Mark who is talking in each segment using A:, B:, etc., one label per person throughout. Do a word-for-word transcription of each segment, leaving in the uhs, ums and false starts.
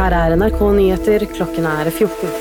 A: Her er N R K Nyheter, klokken er fjorten.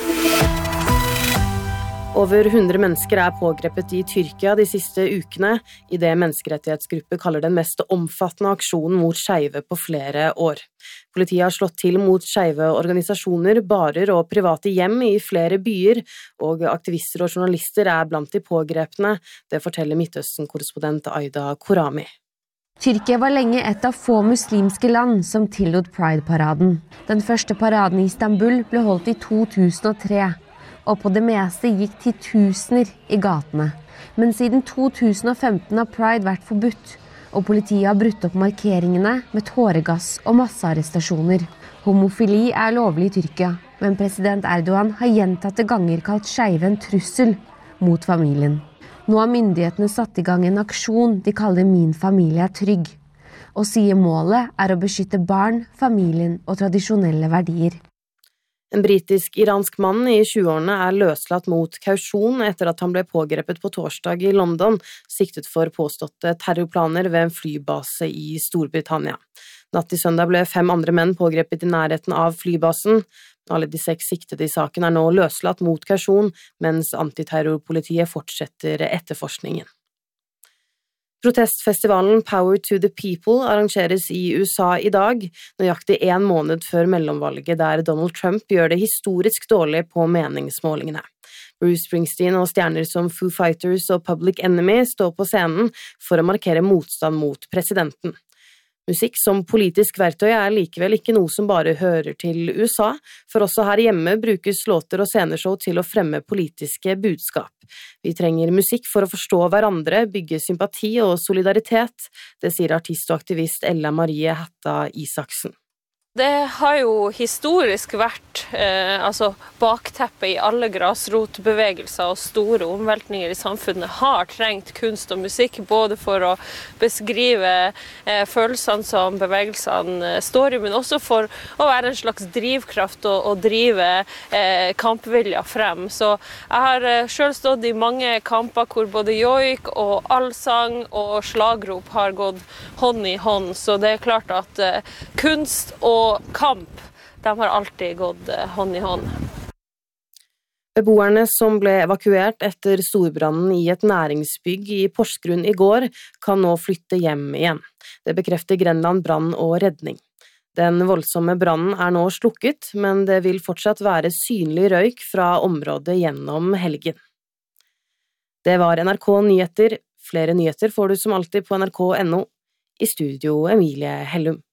A: Over hundre mennesker er pågrepet i Tyrkia de siste ukene, i det menneskerettighetsgrupper kaller den mest omfattende aksjonen mot skeive på flere år. Politiet har slått til mot skeive organisasjoner, barer og private hjem i flere byer, og aktivister og journalister er blant de pågrepne, det forteller Midtøsten-korrespondent Aida Korami.
B: Tyrkia var lenge et av få muslimske land som tillot Pride-paraden. Den første paraden i Istanbul ble holdt i to tusen og tre. Og på det meste gikk titusener i gatene. Men siden to tusen og femten har Pride vært forbudt, og politiet har brutt opp markeringene med tåregass og massearrestasjoner. Homofili er lovlig i Tyrkia, men president Erdogan har gjentatte ganger kalt skeive en trussel mot familien. Nå har myndighetene satt i gang en aksjon de kaller Min familie er trygg, og sier målet er å beskytte barn, familien og tradisjonelle verdier.
A: En britisk-iransk mann i tjueårene er løslatt mot kausjon etter at han ble pågrepet på torsdag i London, siktet for påståtte terrorplaner ved en flybase i Storbritannia. Natt til søndag ble fem andre menn pågrepet i nærheten av flybasen. Alle de seks siktede i saken er nå løslatt mot kausjon, mens antiterrorpolitiet fortsetter etterforskningen. Protestfestivalen Power to the People arrangeres i U S A i dag, nøyaktig en måned før mellomvalget der Donald Trump gjør det historisk dårlig på meningsmålingene. Bruce Springsteen og stjerner som Foo Fighters og Public Enemy står på scenen for å markere motstand mot presidenten. Musikk som politisk verktøy er likevel ikke noe som bare hører til U S A, for også her hjemme brukes låter og sceneshow til å fremme politiske budskap. Vi trenger musikk for å forstå hverandre, bygge sympati og solidaritet, det sier artist og aktivist Ella Marie Hætta Isaksen.
C: Det har jo historisk vært eh, altså bakteppet i alle grasrotbevegelser og store omveltninger i samfunnet har trengt kunst og musikk, både for å beskrive eh, følelsene som bevegelsene står i, men også for å være en slags drivkraft og, og drive eh, kampvilja frem. Så jeg har eh, selv stått i mange kamper hvor både joik og allsang og slagrop har gått hånd i hånd, så det er klart at eh, kunst og Og kamp, de har alltid gått hånd i hånd.
A: Beboerne som ble evakuert etter storbrannen i et næringsbygg i Porsgrunn i går, kan nå flytte hjem igjen. Det bekrefter Grenland brann og redning. Den voldsomme brannen er nå slukket, men det vil fortsatt være synlig røyk fra området gjennom helgen. Det var N R K Nyheter. Flere nyheter får du som alltid på N R K punktum no. I studio Emilie Hellum.